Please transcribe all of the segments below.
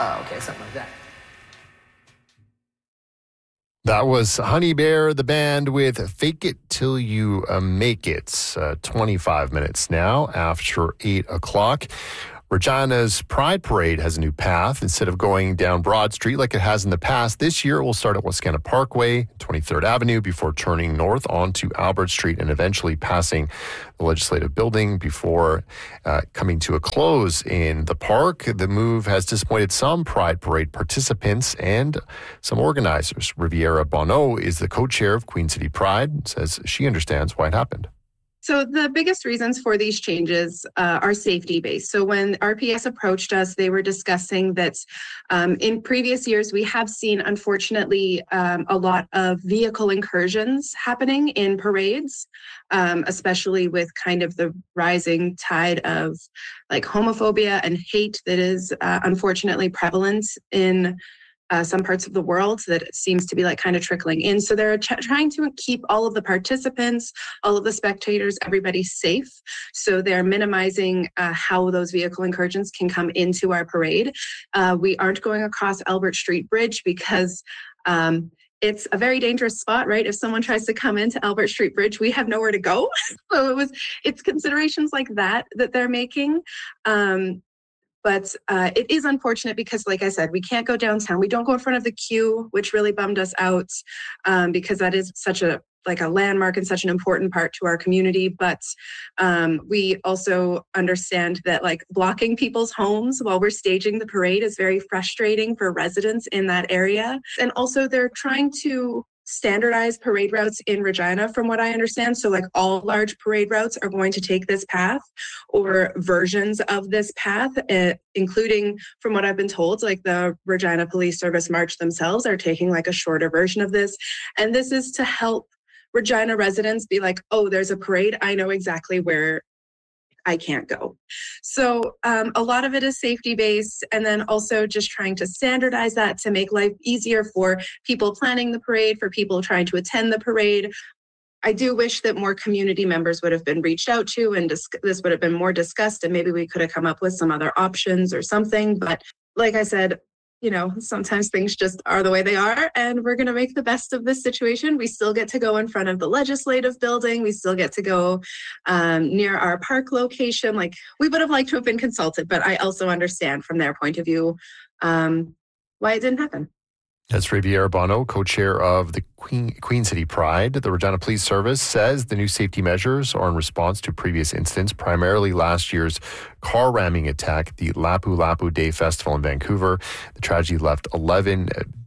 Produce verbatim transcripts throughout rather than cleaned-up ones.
Oh, okay, something like that. That was Honey Bear, the band, with Fake It Till You uh, Make It. Uh, twenty-five minutes now after eight o'clock. Regina's Pride Parade has a new path. Instead of going down Broad Street like it has in the past, this year it will start at Wascana Parkway, twenty-third Avenue, before turning north onto Albert Street and eventually passing the Legislative Building before uh, coming to a close in the park. The move has disappointed some Pride Parade participants and some organizers. Riviera Bonneau is the co-chair of Queen City Pride, says she understands why it happened. So the biggest reasons for these changes uh, are safety-based. So when R P S approached us, they were discussing that um, in previous years, we have seen, unfortunately, um, a lot of vehicle incursions happening in parades, um, especially with kind of the rising tide of like homophobia and hate that is uh, unfortunately prevalent in Uh, some parts of the world that seems to be like kind of trickling in. So they're ch- trying to keep all of the participants, all of the spectators, everybody safe. So they're minimizing uh, how those vehicle incursions can come into our parade. Uh, we aren't going across Albert Street Bridge because um, it's a very dangerous spot, right? If someone tries to come into Albert Street Bridge, we have nowhere to go. So it was, it's considerations like that that they're making. Um, But uh, it is unfortunate because, like I said, we can't go downtown. We don't go in front of the queue, which really bummed us out um, because that is such a like a landmark and such an important part to our community. But um, we also understand that like blocking people's homes while we're staging the parade is very frustrating for residents in that area. And also they're trying to standardize parade routes in Regina, from what I understand. So like all large parade routes are going to take this path or versions of this path, uh, including, from what I've been told, like the Regina Police Service March themselves are taking like a shorter version of this. And this is to help Regina residents be like, oh, there's a parade. I know exactly where I can't go. So um, a lot of it is safety-based, and then also just trying to standardize that to make life easier for people planning the parade, for people trying to attend the parade. I do wish that more community members would have been reached out to and dis- this would have been more discussed, and maybe we could have come up with some other options or something. But like I said, you know, sometimes things just are the way they are, and we're going to make the best of this situation. We still get to go in front of the Legislative Building. We still get to go um, near our park location. Like, we would have liked to have been consulted, but I also understand from their point of view um, why it didn't happen. That's Riviera Bonneau, co-chair of the Queen, Queen City Pride. The Regina Police Service says the new safety measures are in response to previous incidents, primarily last year's car ramming attack at the Lapu Lapu Day Festival in Vancouver. The tragedy left eleven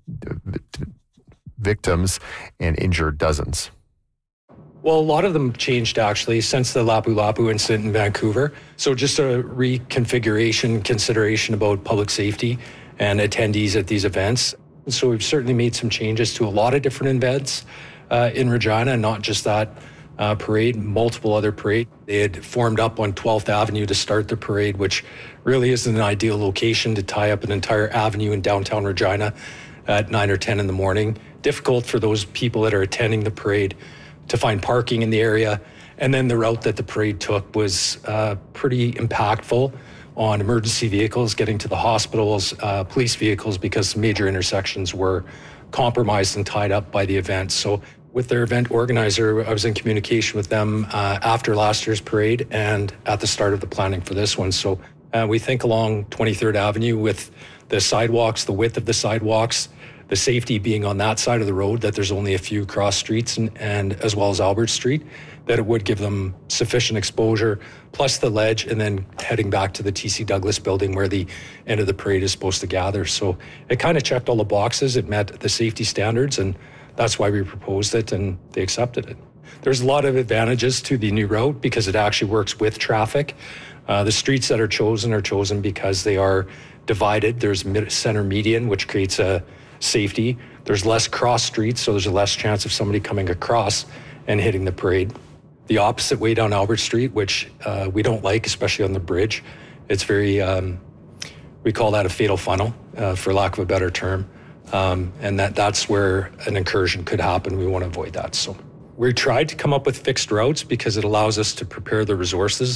victims and injured dozens. Well, a lot of them changed actually since the Lapu Lapu incident in Vancouver. So just a reconfiguration consideration about public safety and attendees at these events. So we've certainly made some changes to a lot of different events uh, in Regina, not just that uh, parade, multiple other parades. They had formed up on twelfth Avenue to start the parade, which really isn't an ideal location to tie up an entire avenue in downtown Regina at nine or ten in the morning. Difficult for those people that are attending the parade to find parking in the area. And then the route that the parade took was uh, pretty impactful on emergency vehicles getting to the hospitals, uh, police vehicles, because major intersections were compromised and tied up by the event. So with their event organizer, I was in communication with them uh, after last year's parade and at the start of the planning for this one. So uh, we think along twenty-third Avenue with the sidewalks, the width of the sidewalks, the safety being on that side of the road, that there's only a few cross streets and, and as well as Albert Street, that it would give them sufficient exposure, plus the ledge, and then heading back to the T C Douglas building where the end of the parade is supposed to gather. So it kind of checked all the boxes. It met the safety standards, and that's why we proposed it, and they accepted it. There's a lot of advantages to the new route because it actually works with traffic. Uh, the streets that are chosen are chosen because they are divided. There's mid- center median, which creates a safety. There's less cross streets, so there's a less chance of somebody coming across and hitting the parade. The opposite way down Albert Street, which uh, we don't like, especially on the bridge. It's very, um, we call that a fatal funnel, uh, for lack of a better term. Um, and that that's where an incursion could happen. We want to avoid that. So we tried to come up with fixed routes because it allows us to prepare the resources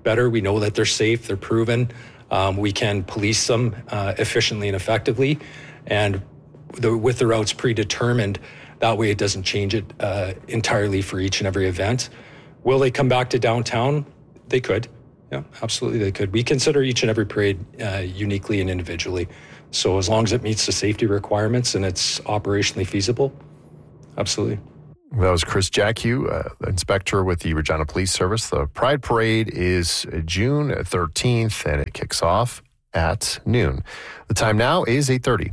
better. We know that they're safe, they're proven. Um, we can police them uh, efficiently and effectively. And the, with the routes predetermined, that way it doesn't change it uh, entirely for each and every event. Will they come back to downtown? They could. Yeah, absolutely they could. We consider each and every parade uh, uniquely and individually. So as long as it meets the safety requirements and it's operationally feasible, absolutely. That was Chris Jacque, uh, inspector with the Regina Police Service. The Pride Parade is June thirteenth, and it kicks off at noon. The time now is eight thirty.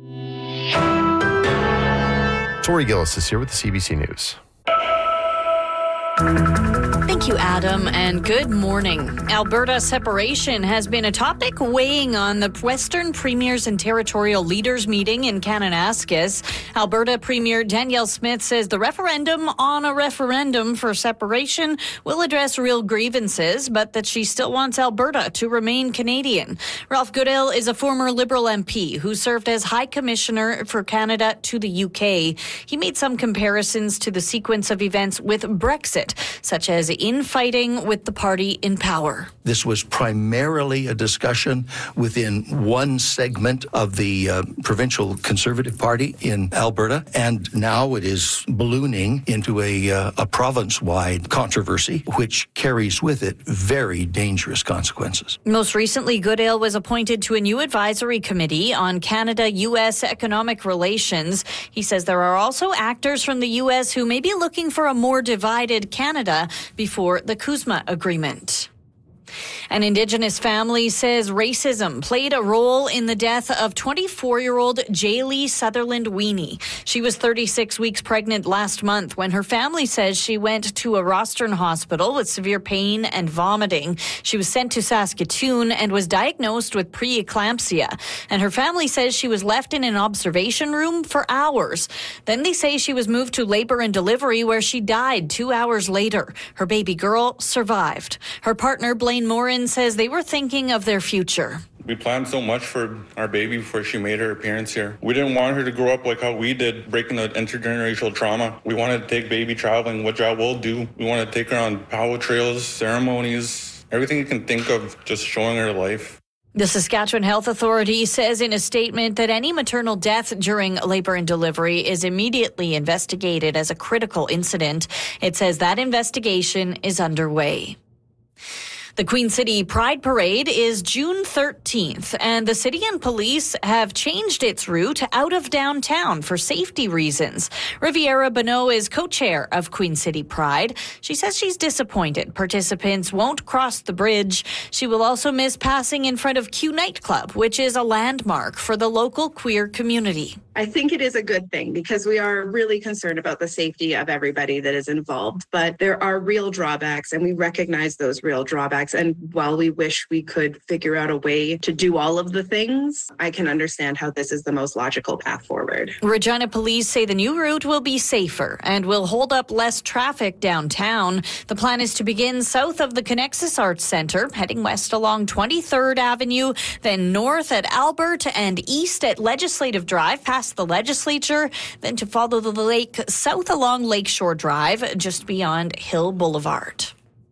Tori Gillis is here with the C B C News. Thank you, Adam, and good morning. Alberta separation has been a topic weighing on the Western Premiers and Territorial Leaders meeting in Kananaskis. Alberta Premier Danielle Smith says the referendum on a referendum for separation will address real grievances, but that she still wants Alberta to remain Canadian. Ralph Goodale is a former Liberal M P who served as High Commissioner for Canada to the U K. He made some comparisons to the sequence of events with Brexit, such as infighting with the party in power. This was primarily a discussion within one segment of the uh, provincial Conservative Party in Alberta, and now it is ballooning into a, uh, a province-wide controversy, which carries with it very dangerous consequences. Most recently, Goodale was appointed to a new advisory committee on Canada-U S economic relations. He says there are also actors from the U S who may be looking for a more divided Canada before the CUSMA agreement. An Indigenous family says racism played a role in the death of twenty-four-year-old Jaylee Sutherland Weenie. She was thirty-six weeks pregnant last month when her family says she went to a Rostern hospital with severe pain and vomiting. She was sent to Saskatoon and was diagnosed with preeclampsia. And her family says she was left in an observation room for hours. Then they say she was moved to labor and delivery where she died two hours later. Her baby girl survived. Her partner, Blaine Morin, says they were thinking of their future. We planned so much for our baby before she made her appearance here. We didn't want her to grow up like how we did, breaking the intergenerational trauma. We wanted to take baby traveling, which I will do. We want to take her on powwow trails, ceremonies, everything you can think of, just showing her life. The Saskatchewan Health Authority says in a statement that any maternal death during labor and delivery is immediately investigated as a critical incident. It says that investigation is underway. The Queen City Pride Parade is June thirteenth, and the city and police have changed its route out of downtown for safety reasons. Riviera Bonneau is co-chair of Queen City Pride. She says she's disappointed participants won't cross the bridge. She will also miss passing in front of Q Nightclub, which is a landmark for the local queer community. I think it is a good thing because we are really concerned about the safety of everybody that is involved, but there are real drawbacks and we recognize those real drawbacks. And while we wish we could figure out a way to do all of the things, I can understand how this is the most logical path forward. Regina police say the new route will be safer and will hold up less traffic downtown. The plan is to begin south of the Connexus Arts Centre, heading west along twenty-third Avenue, then north at Albert and east at Legislative Drive past the Legislature, then to follow the lake south along Lakeshore Drive just beyond Hill Boulevard.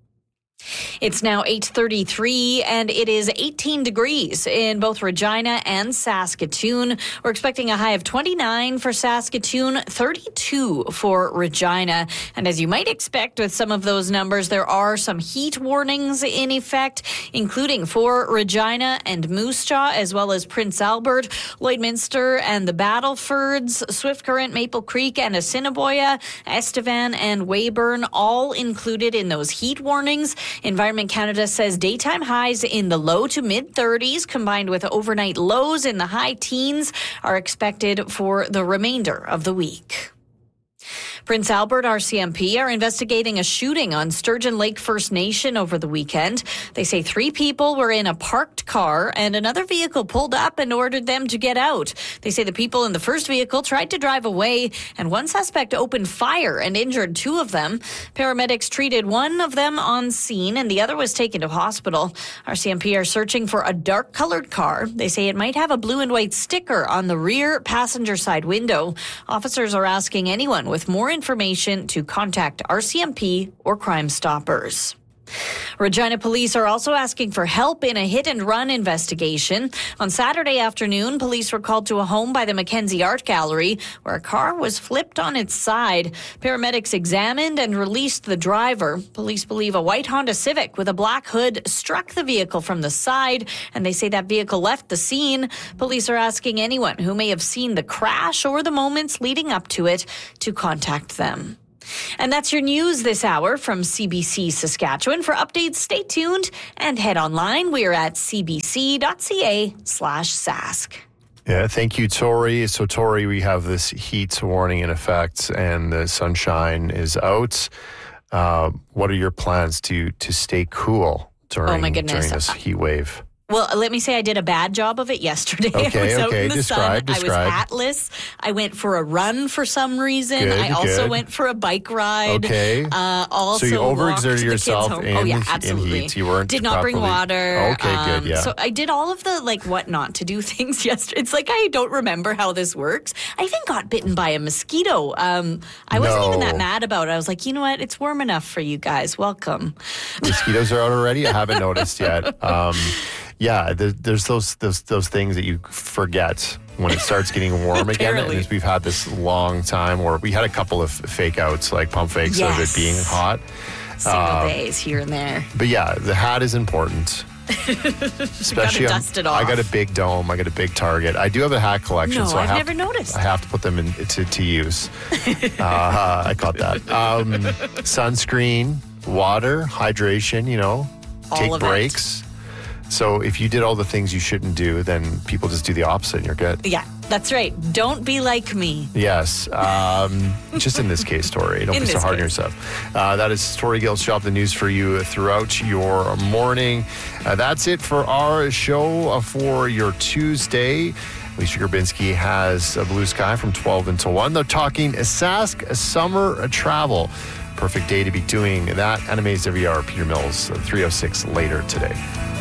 It's now eight thirty-three and it is eighteen degrees in both Regina and Saskatoon. We're expecting a high of twenty-nine for Saskatoon, thirty-two for Regina. And as you might expect with some of those numbers, there are some heat warnings in effect, including for Regina and Moose Jaw, as well as Prince Albert, Lloydminster and the Battlefords, Swift Current, Maple Creek and Assiniboia, Estevan and Weyburn, all included in those heat warnings. Environment Canada says daytime highs in the low to mid thirties combined with overnight lows in the high teens are expected for the remainder of the week. Prince Albert R C M P are investigating a shooting on Sturgeon Lake First Nation over the weekend. They say three people were in a parked car and another vehicle pulled up and ordered them to get out. They say the people in the first vehicle tried to drive away and one suspect opened fire and injured two of them. Paramedics treated one of them on scene and the other was taken to hospital. R C M P are searching for a dark colored car. They say it might have a blue and white sticker on the rear passenger side window. Officers are asking anyone with more information to contact R C M P or Crime Stoppers. Regina police are also asking for help in a hit-and-run investigation. On Saturday afternoon, police were called to a home by the Mackenzie Art Gallery where a car was flipped on its side. Paramedics examined and released the driver. Police believe a white Honda Civic with a black hood struck the vehicle from the side, and they say that vehicle left the scene. Police are asking anyone who may have seen the crash or the moments leading up to it to contact them. And that's your news this hour from C B C Saskatchewan. For updates, stay tuned and head online. We're at cbc.ca slash sask. Yeah, thank you, Tori. So, Tori, we have this heat warning in effect and the sunshine is out. Uh, what are your plans to to stay cool during, oh my goodness. during this heat wave? Well, let me say I did a bad job of it yesterday. Okay, I was out okay. in the Describe, sun. describe. I was hatless. I went for a run for some reason. Good, I also good. went for a bike ride. Okay. Uh, also so you walked overexerted the yourself kids home. in, oh, yeah, in absolutely. heat. You weren't Did not bring properly- water. Okay, Um, good, yeah. So I did all of the like what not to do things yesterday. It's like I don't remember how this works. I even got bitten by a mosquito. Um, I wasn't even that No. mad about it. I was like, you know what? It's warm enough for you guys. Welcome. Mosquitoes are out already? I haven't noticed yet. Um, yeah, there, there's those, those those things that you forget when it starts getting warm again. Apparently. And we've had this long time where we had a couple of fake outs, like pump fakes of it Yes. being hot. Single Um, days here and there. But yeah, the hat is important. Especially, Gotta I'm- dust it I off. got a big dome. I got a big target. I do have a hat collection, No, so I I've have never noticed. I have to put them in to, to use. uh, I caught that. Um, sunscreen, water, hydration. You know, All take of it. breaks. So if you did all the things you shouldn't do, then people just do the opposite, and you're good. Yeah, that's right. Don't be like me. Yes. Um, just in this case, Tori. Don't In be so this hard on case. yourself. Uh, that is Tori Gil's Shop, the news for you throughout your morning. Uh, that's it for our show uh, for your Tuesday. Lisa Grabinski has a blue sky from twelve until one. They're talking Sask summer travel. Perfect day to be doing that. Animes every hour. Peter Mills, three oh six later today.